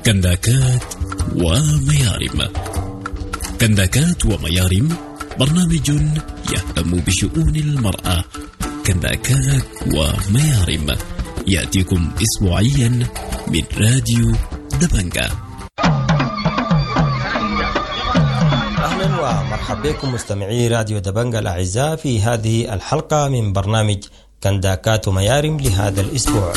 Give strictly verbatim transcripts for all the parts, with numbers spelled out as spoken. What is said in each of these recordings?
كنداكات وميارم. كنداكات وميارم برنامج يهتم بشؤون المرأة. كنداكات وميارم يأتيكم أسبوعيا من راديو دبنجة. أهلا ومرحبا بكم مستمعي راديو دبنجة الأعزاء في هذه الحلقة من برنامج كنداكات وميارم لهذا الأسبوع.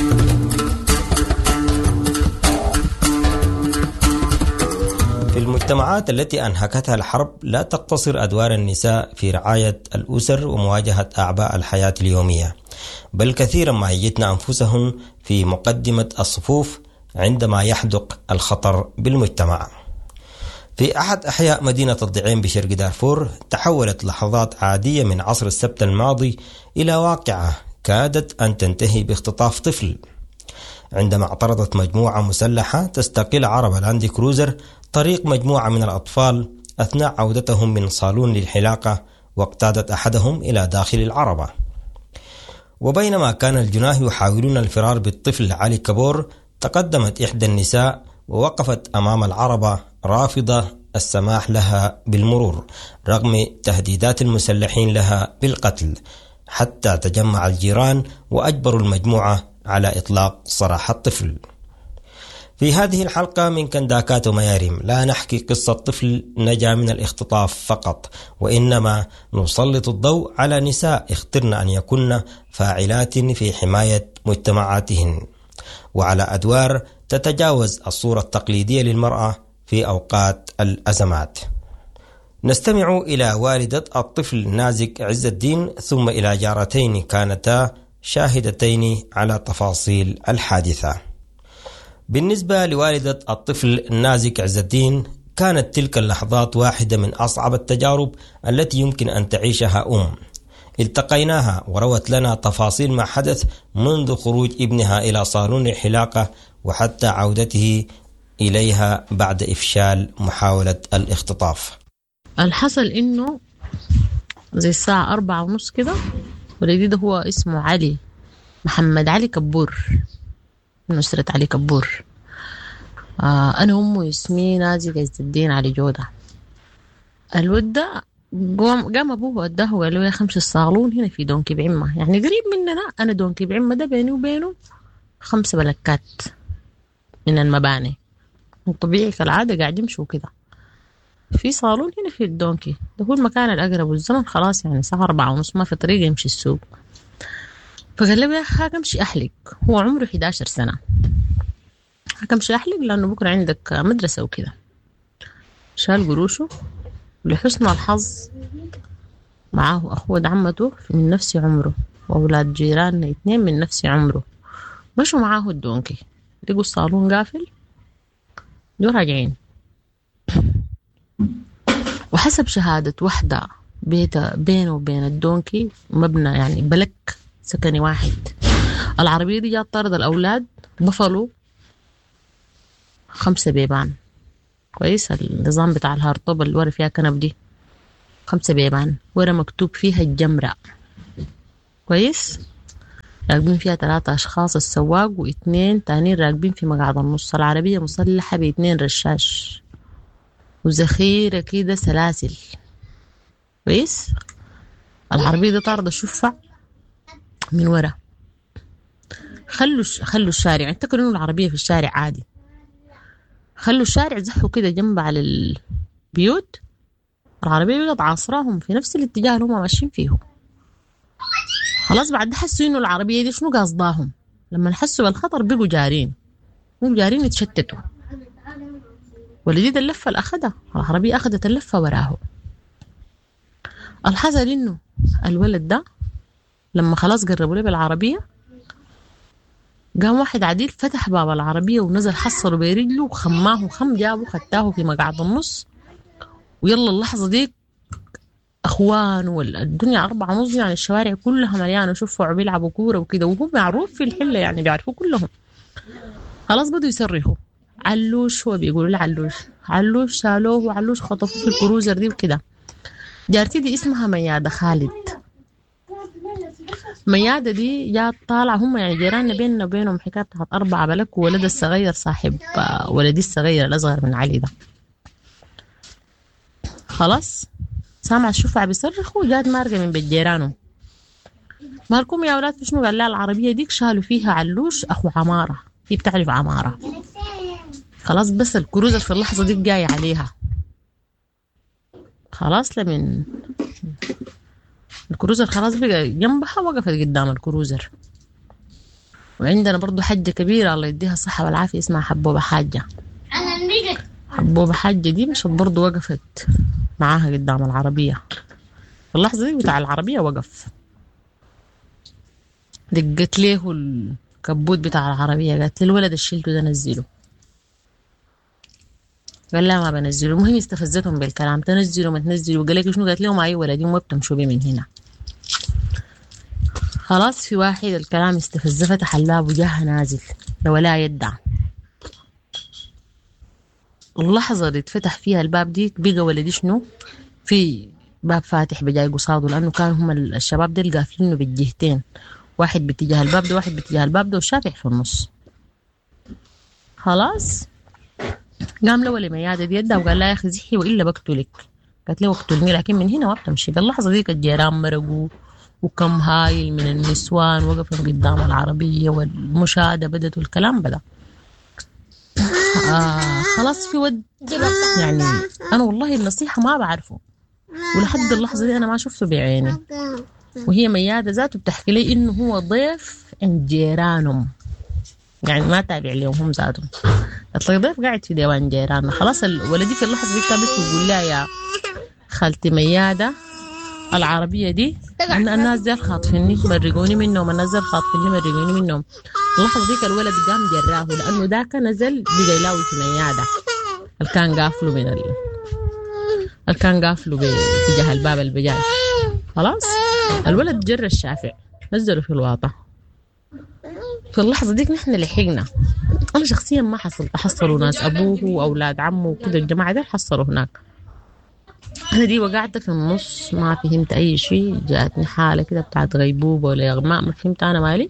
في المجتمعات التي أنهكتها الحرب لا تقتصر أدوار النساء في رعاية الأسر ومواجهة أعباء الحياة اليومية، بل كثيرا ما يجدن أنفسهن في مقدمة الصفوف عندما يحدق الخطر بالمجتمع. في أحد أحياء مدينة الضعين بشرق دارفور تحولت لحظات عادية من عصر السبت الماضي إلى واقعة كادت أن تنتهي باختطاف طفل، عندما اعترضت مجموعة مسلحة تستقل عربة لاند كروزر طريق مجموعة من الأطفال أثناء عودتهم من صالون للحلاقة، واقتادت أحدهم إلى داخل العربة. وبينما كان الجناه يحاولون الفرار بالطفل علي كابور، تقدمت إحدى النساء ووقفت أمام العربة رافضة السماح لها بالمرور رغم تهديدات المسلحين لها بالقتل، حتى تجمع الجيران وأجبروا المجموعة على إطلاق سراح الطفل. في هذه الحلقة من كنداكات وميارم لا نحكي قصة طفل نجا من الاختطاف فقط، وإنما نسلط الضوء على نساء اخترن أن يكن فاعلات في حماية مجتمعاتهن، وعلى أدوار تتجاوز الصورة التقليدية للمرأة في أوقات الأزمات. نستمع إلى والدة الطفل نازك عز الدين، ثم إلى جارتين كانتا شاهدتين على تفاصيل الحادثة. بالنسبة لوالدة الطفل نازك عز الدين، كانت تلك اللحظات واحدة من أصعب التجارب التي يمكن أن تعيشها أم. التقيناها وروت لنا تفاصيل ما حدث منذ خروج ابنها إلى صالون الحلاقة وحتى عودته إليها بعد إفشال محاولة الاختطاف. الحصل إنه زي الساعة أربعة ونص كده، والجديد هو اسمه علي محمد علي كبور من أسرة علي كبور. آه أنا أمه ياسمين نازك عز الدين علي جودة. الودة قام أبوه وداه وقال له يا خمس الصالون هنا في دونكي بعمة، يعني قريب مننا. أنا دونكي بعمة ده بيني وبينه خمسة بلكات من المباني، طبيعي كالعادة قاعد يمشوا كده. في صالون هنا في الدونكي ده هو المكان الأقرب، والزمن خلاص يعني الساعة أربعة ونص ما في طريقة يمشي السوق. فقال له يا أخي امشي أحلق، هو عمره إحدى عشرة سنة، امشي أحلق لأنه بكرة عندك مدرسة وكده. شال قروشه، لحسن الحظ معاه أخوة عمته من نفس عمره وأولاد جيران اثنين من نفس عمره، مشوا معاه الدونكي، لقوا الصالون قافل، جو راجعين. وحسب شهادة واحدة بيت بينه وبين الدونكي مبنى يعني بلك سكني واحد، العربية دي جات طارد الأولاد بفلوا خمسة بيبان، كويس النظام بتاع الهارطوب اللي ورا فيها كنب دي خمسة بيبان ورا مكتوب فيها الجمرة، كويس راكبين فيها ثلاثة أشخاص، السواق واثنين تانين راكبين في مقعد النص. العربية مصلحة باثنين رشاش وذخيرة كده سلاسل، كويس. العربية دي طاردة شفع من ورا. خلوا خلوا الشارع، انتقلوا انه العربية في الشارع عادي، خلوا الشارع زحوا كده جنب على البيوت، العربية بقت عاصراهم في نفس الاتجاه اللي هم ماشيين فيه. خلاص بعد حسوا انه العربية دي شنو قصداهم، لما حسوا بالخطر بقوا جارين، هم جارين يتشتتوا. ولديد اللفة اللي أخدها العربية أخدت اللفة وراه. الحصل إنه الولد ده لما خلاص قربوا له بالعربية، قام واحد عديل فتح باب العربية ونزل حصله برجله وخماه خم جابه خدتاه في مقعد النص. ويلا اللحظة دي أخوان والدنيا أربعة ونص، يعني الشوارع كلها مليانة شوفوا بيلعبوا كورة وكده، وهو معروف في الحلة يعني بيعرفوا كلهم. خلاص بدوا يصرخوا علوش، هو بيقولوا له علوش علوش شالوه وعلوش خطفوه في الكروزر دي وكده. جارتي دي اسمها ميادة خالد، ميادة دي جات طالعة، هم يعني جيراننا بيننا وبينهم حكاية بتاعت أربعة بلك، وولد الصغير صاحب ولدي الصغير الأصغر من علي ده. خلاص سامع الشفع بيصرخوا، جات مارقة من بيت جيرانهم، مالكم يا أولاد في شنو؟ قال لا العربية ديك شالوا فيها علوش أخو عمارة، هي بتعرف عمارة. خلاص بس الكروزر في اللحظة دي جاي عليها، خلاص لمن الكروزر خلاص بقى جنبها، وقفت قدام الكروزر. وعندنا برضو حجة كبيرة الله يديها الصحة والعافية اسمها حبوبة حاجة. حبوبة حاجة دي مشت برضو وقفت معاها قدام العربية في اللحظة دي، بتاع العربية وقف، دقت له الكبوت بتاع العربية، قالت لي الولد الشيلته ده نزله. قال لا ما بنزله. المهم استفزتهم بالكلام، تنزلوا ما تنزلوا. قال لك شنو؟ قالت لهم اي ولدي ما بتمشوا بي من هنا. خلاص في واحد الكلام استفز، فتح الباب وجاها نازل ولا يدع. اللحظة اللي اتفتح فيها الباب دي بقى ولدي شنو في باب فاتح بجاي قصاده، لأنه كان هم الشباب دي قافلينه بالجهتين، واحد باتجاه الباب ده واحد باتجاه الباب ده والشافع في النص. خلاص قام له ولي ميادة دي يدها وقال لا يا أخي زحي وإلا بقتلك. قالت له اقتلني لكن من هنا ما بتمشي. باللحظة دي الجيران مرقوا، وكم هايل من النسوان وقفوا قدام العربية، والمشاهدة بدت والكلام بدأ. آه خلاص في ود يعني أنا والله النصيحة ما بعرفه، ولحد اللحظة دي أنا ما شفته بعيني. وهي ميادة ذاته بتحكي لي إنه هو ضيف عند جيرانهم، يعني ما تابع لهم هم ذاتهم. أطلق ضيف قاعد في ديوان جيراننا. خلاص الولدي في اللحظة دي كانت بتقول لها يا خالتي ميادة العربية دي أن الناس دي خاطفيني مرقوني منهم، الناس دي خاطفيني مرقوني منهم. اللحظة ديك الولد قام جراه، لأنه ذاك نزل بقى يلاوي في ميادة اللي كان قافله من ال... اللي كان قافله باتجاه الباب البجاج. خلاص الولد جر الشافع نزله في الواطة. في اللحظة ديك نحن لحقنا. أنا شخصيا ما حصلت، حصلوا ناس أبوه وأولاد عمه وكده الجماعة دي حصلوا هناك. أنا دي وقعت في النص ما فهمت أي شيء، جاءتني حالة كده بتاعت غيبوبة ولا إغماء، ما فهمت أنا مالي.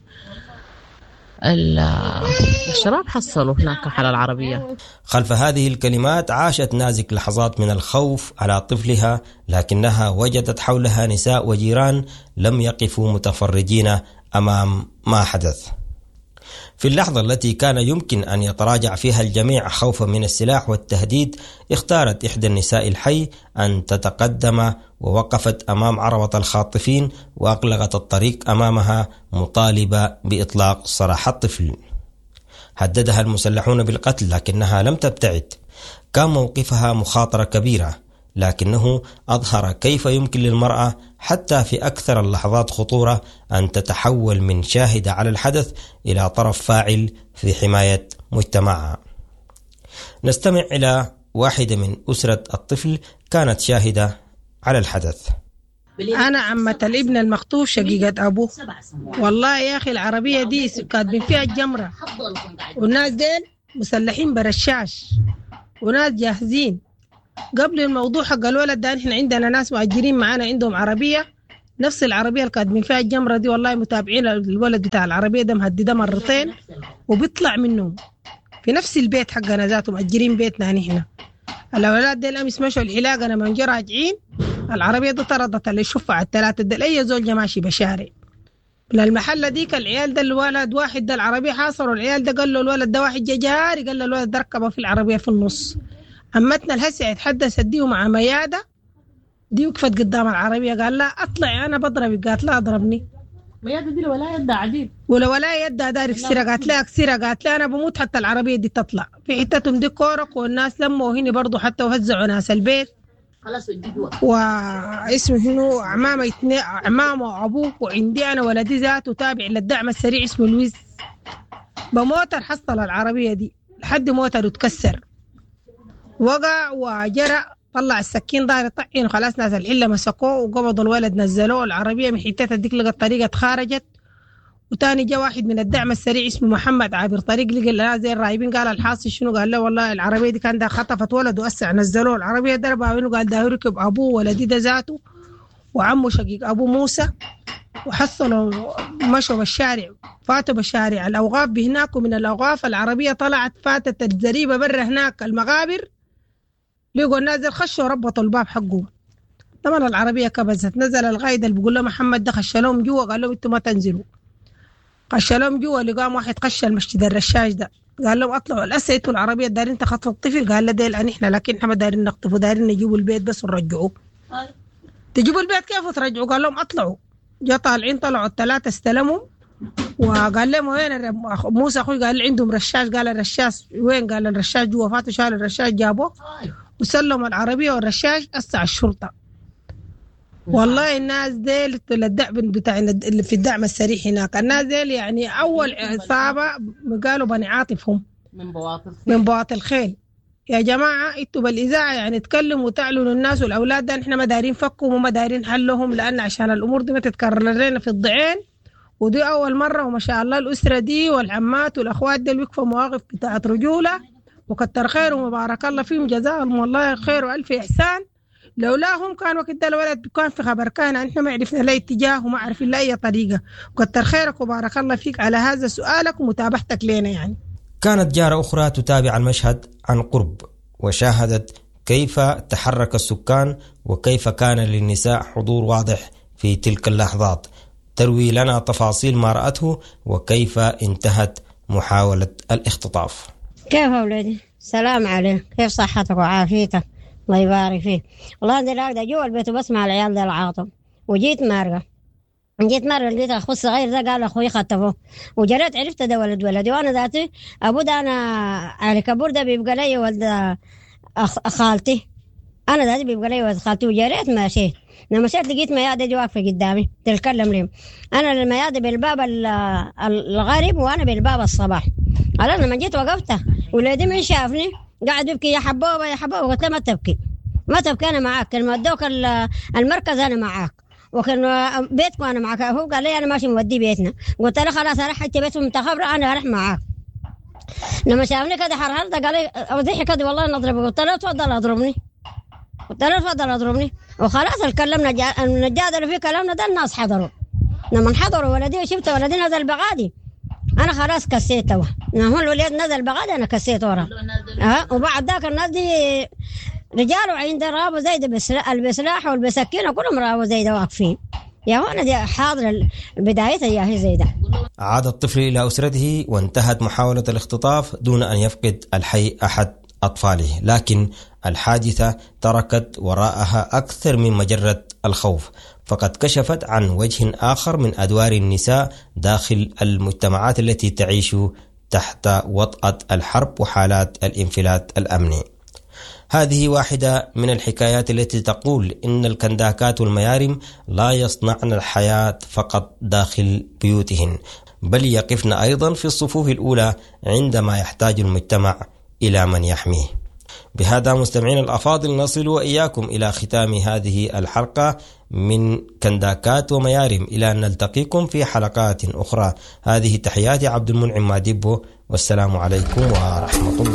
الشباب حصلوا هناك على العربية. خلف هذه الكلمات عاشت نازك لحظات من الخوف على طفلها، لكنها وجدت حولها نساء وجيران لم يقفوا متفرجين أمام ما حدث. في اللحظة التي كان يمكن أن يتراجع فيها الجميع خوفا من السلاح والتهديد، اختارت إحدى النساء الحي أن تتقدم ووقفت أمام عربة الخاطفين وأغلقت الطريق أمامها مطالبة بإطلاق سراح الطفل. هددها المسلحون بالقتل لكنها لم تبتعد. كان موقفها مخاطرة كبيرة، لكنه أظهر كيف يمكن للمرأة حتى في أكثر اللحظات خطورة أن تتحول من شاهدة على الحدث إلى طرف فاعل في حماية مجتمعها. نستمع إلى واحدة من أسرة الطفل كانت شاهدة على الحدث. أنا عمة الابن المخطوف شقيقة أبوه. والله يا أخي العربية دي كاتبين فيها الجمرة، والناس دين مسلحين برشاش وناس جاهزين. قبل الموضوع حق الولد ده احنا عندنا ناس مؤجرين معانا عندهم عربية نفس العربية اللي كاتبين فيها الجمرة دي. والله متابعين الولد بتاع العربية ده مهدده مرتين وبيطلع منهم في نفس البيت حقنا ذاته، مؤجرين بيتنا هنا. الأولاد دي الأمس مشوا العلاج، أنا من جا راجعين العربية دي طردت اللي يشوفها على الثلاثة دي أي زول ماشي بشارع للمحلة ديك. العيال ده الولد واحد ده العربية حاصروا العيال ده، قال له الولد ده واحد جاري، قال له الولد ده ركبه في العربية في النص. أمتنا الهسع يتحدث ديه مع ميادة دي وقفت قدام العربية، قال لا أطلع أنا بضربك، قالت لا أضربني. ميادة دي ولا يدها عديد ولا ولا يدها دار كسيرة، قالت لا كسيرة، قالت لا أنا بموت حتى العربية دي تطلع. في حتتهم دي كورك والناس لموا هنا برضو حتى وهزعوا ناس البيت. خلاص واسمه هنا عمامة يتني عمامة وأبوه، وعندي أنا ولدي ذاته تابع للدعم السريع اسمه لويس بموتر حصل العربية دي لحد موتر وتكسر، وقع وجرى طلع السكين ضاري طعين وخلاص ناس الحلة مسكوه وقبضوا الولد نزلوه العربية من حتتها ديك، لقى الطريقة اتخارجت. وتاني جاء واحد من الدعم السريع اسمه محمد عابر طريق، لقى لا زي الرايبين، قال الحاصل شنو؟ قال له والله العربية دي كان ده خطفت ولد وأسع نزلوه العربية ضربها منه، قال ده يركب أبوه ولدي ده ذاته وعمه شقيق أبو موسى وحصلوا مشوا بالشارع، فاتوا بالشارع الأوقاف بهناك، ومن الأوقاف العربية طلعت فاتت الزريبة برا هناك المغابر، لقوا الناس خشوا ربطوا الباب حقه. طبعا العربية كبزت، نزل القائد اللي بيقول له محمد ده خش لهم جوا، قال لهم انتوا ما تنزلوا، خش لهم جوا. لقام واحد خش المسجد الرشاش ده، قال لهم اطلعوا الاسد والعربية دايرين تخطفوا الطفل، قال له ديل ان احنا لكن احنا ما دايرين نخطفوا، دايرين نجيبوا البيت بس ونرجعوه. تجيبوا البيت كيف وترجعوا؟ قال لهم اطلعوا. جا طالعين، طلعوا الثلاثة استلموا، وقال لهم وين موسى اخوي؟ قال عندهم رشاش. قال الرشاش وين؟ قال الرشاش جوا. فاتوا شالوا الرشاش جابوه وسلموا العربية والرشاش أسع الشرطة. والله الناس ديل الدعم بتاع اللي في الدعم السريع هناك، الناس ديل يعني أول عصابة قالوا بني عاطف هم من بواطن من بواطن الخيل. يا جماعة انتوا بالإذاعة يعني تكلموا وتعلنوا الناس والأولاد ده نحن ما دايرين فكهم وما دايرين حلهم، لأن عشان الأمور دي ما تتكرر لنا في الضعين، ودي أول مرة. وما شاء الله الأسرة دي والعمات والأخوات دي وقفوا مواقف بتاعت رجولة، وكتر خير ومبارك الله فيهم، جزاهم والله خير وألف إحسان. لولاهم كان وقت ده الولد كان في خبر، كان احنا ما عرفنا لا اتجاه وما عرفنا لا أي طريقة. وكتر خيرك وبارك الله فيك على هذا سؤالك ومتابعتك لنا. يعني كانت جارة أخرى تتابع المشهد عن قرب، وشاهدت كيف تحرك السكان وكيف كان للنساء حضور واضح في تلك اللحظات. تروي لنا تفاصيل ما رأته وكيف انتهت محاولة الاختطاف. كيف أولادي؟ سلام عليك، كيف صحتك وعافيتك؟ الله يبارك فيك. والله أنا راقدة جوا البيت وبسمع العيال ده العاطم، وجيت مارقة جيت مرة لقيت أخو الصغير ده قال أخوي خطفوه، وجريت عرفت ده ولد ولدي، وأنا ذاتي أبو ده أنا علي كبور ده بيبقى لي ولد خالتي، أنا ذاتي بيبقى لي ولد خالتي. وجريت ماشيت، لما مشيت لقيت ميادة جو واقفة قدامي تتكلم لي، أنا الميادة بالباب الغريب وأنا بالباب الصباح. أنا لما جيت وقفت ولادي من شافني قاعد يبكي يا حبوبة يا حبوبة، قلت له ما تبكي ما تبكي أنا معاك، لما ودوك المركز أنا معاك، وكان بيتكم أنا معاك. هو قال لي أنا ماشي مودي بيتنا، قلت له خلاص أروح حتى بيتهم أنت خبرة أنا أروح معاك. لما شافني كده حرهلت قال لي أوضحي كده والله نضربك، قلت له تفضل أضربني، قلت له تفضل أضربني. وخلاص الكلمنا النجادة في كلامنا ده الناس حضروا، لما حضروا ولدي وشفت ولدي نزل بغادي أنا خلاص كسيته، هو الولد نزل بغادي أنا كسيت ورا. أه وبعد ذاك الناس دي رجال وعند رابو زيد بالسلاح والبسكينة كلهم رابو زيد واقفين. يا هو أنا دي حاضر البداية يا هي زيدة. عاد الطفل إلى أسرته وانتهت محاولة الاختطاف دون أن يفقد الحي أحد أطفاله، لكن الحادثة تركت وراءها أكثر من مجرة الخوف، فقد كشفت عن وجه آخر من أدوار النساء داخل المجتمعات التي تعيش تحت وطأة الحرب وحالات الانفلات الأمني. هذه واحدة من الحكايات التي تقول إن الكنداكات والميارم لا يصنعن الحياة فقط داخل بيوتهن، بل يقفن أيضا في الصفوف الأولى عندما يحتاج المجتمع إلى من يحميه. بهذا مستمعين الأفاضل نصل وإياكم إلى ختام هذه الحلقة من كنداكات وميارم، إلى أن نلتقيكم في حلقات أخرى. هذه تحياتي عبد المنعم ماديبو، والسلام عليكم ورحمة الله.